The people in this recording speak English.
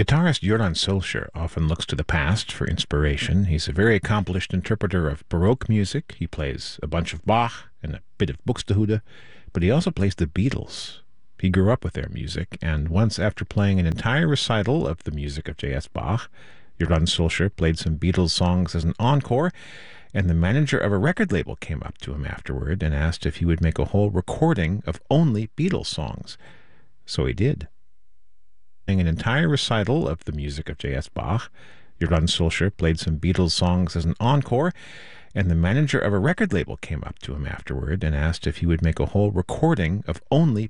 Guitarist Jordan Solskjaer often looks to the past for inspiration. He's a very accomplished interpreter of Baroque music. He plays a bunch of Bach and a bit of Buxtehude, but he also plays the Beatles. He grew up with their music, and once after playing an entire recital of the music of J.S. Bach, Jordan Solskjaer played some Beatles songs as an encore, and the manager of a record label came up to him afterward and asked if he would make a whole recording of only Beatles songs. So he did. An entire recital of the music of J.S. Bach, Jordan Solskjaer played some Beatles songs as an encore, and the manager of a record label came up to him afterward and asked if he would make a whole recording of only